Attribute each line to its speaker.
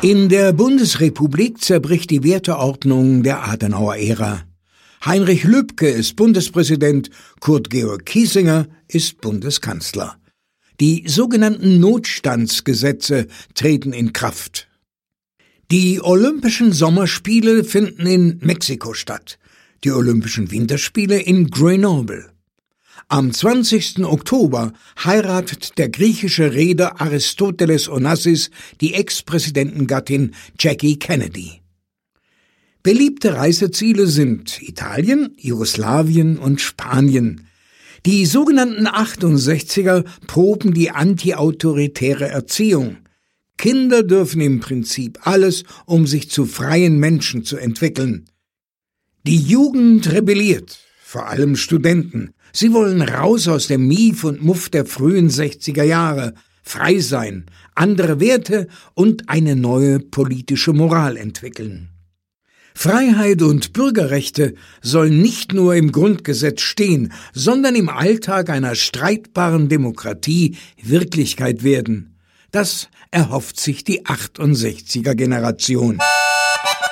Speaker 1: In der Bundesrepublik zerbricht die Werteordnung der Adenauer-Ära. Heinrich Lübke ist Bundespräsident, Kurt Georg Kiesinger ist Bundeskanzler. Die sogenannten Notstandsgesetze treten in Kraft. Die Olympischen Sommerspiele finden in Mexiko statt, die Olympischen Winterspiele in Grenoble. Am 20. Oktober heiratet der griechische Reeder Aristoteles Onassis die Ex-Präsidentengattin Jackie Kennedy. Beliebte Reiseziele sind Italien, Jugoslawien und Spanien. Die sogenannten 68er proben die antiautoritäre Erziehung. Kinder dürfen im Prinzip alles, um sich zu freien Menschen zu entwickeln. Die Jugend rebelliert, vor allem Studenten. Sie wollen raus aus dem Mief und Muff der frühen 60er Jahre, frei sein, andere Werte und eine neue politische Moral entwickeln. Freiheit und Bürgerrechte sollen nicht nur im Grundgesetz stehen, sondern im Alltag einer streitbaren Demokratie Wirklichkeit werden. Das erhofft sich die 68er-Generation.